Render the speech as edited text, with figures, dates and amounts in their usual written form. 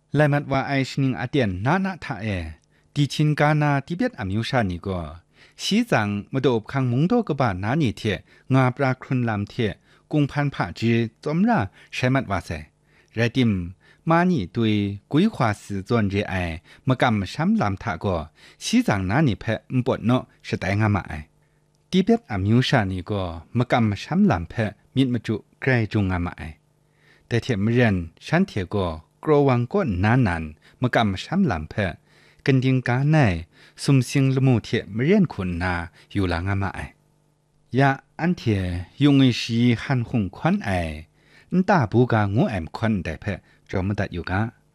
และมัดว่าไอชนิงอาเตียนนาทาดีชินกานาที่เบียดอามิวชานี่ก็สีจังมาดูคังมุงโตกบ้านนานี่เทงาปราครุนลำเทกุงพันผาจีจอมราใช้มัดว่าเสเรดิมมานี่ตุยกุยขวาสือจวนเรไอมากำช้ำลำทาก็สีจังนานี่เพะมปวดเนาะสแต่งามาไอที่เบียดอามิวชานี่ก็มากำช้ำลำเพะมิดมาจุใกล้จุงงามาไอแต่เทียมเรียนฉันเทียก็กลัววังก้นนานมากำช้ำลำเพะกันดิงกาในสุมสิงละมูเทมเรียนคุณนาอยู่หลังมาไอยาอันเทยงไอชีหันหงควันไอตาบูกางูแอมควันได้เพะจอมดัดอยู่กา